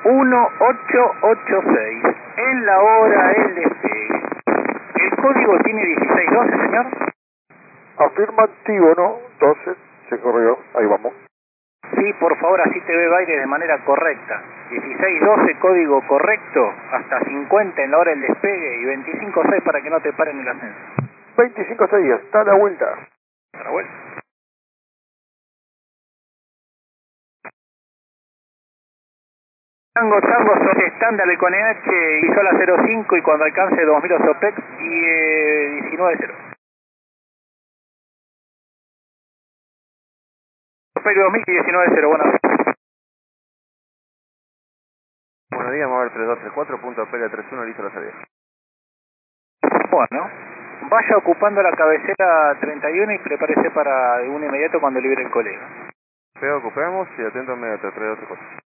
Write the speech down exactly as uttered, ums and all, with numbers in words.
uno ocho ocho seis. En la hora el despegue. ¿El código tiene dieciséis doce, señor? Afirmativo, ¿no? doce, se corrió, ahí vamos. Sí, por favor, así te ve el aire de manera correcta. dieciséis doce, código correcto, hasta cincuenta en la hora del despegue y veinticinco seis para que no te paren el ascenso. veinticinco seis, está a la vuelta. A la vuelta. Tango Tango, sobre estándar el con E H, Isola cero cinco y cuando alcance dos mil Osopex y eh, diecinueve cero. Osopex dos mil y diecinueve cero, buenas. Buenos días, mover tres dos tres cuatro, punto P L treinta y uno, listo la salida. Bueno, vaya ocupando la cabecera treinta y uno y prepárese para un inmediato cuando libere el colega. Pero ocupemos y atento a medio tres dos tres cuatro.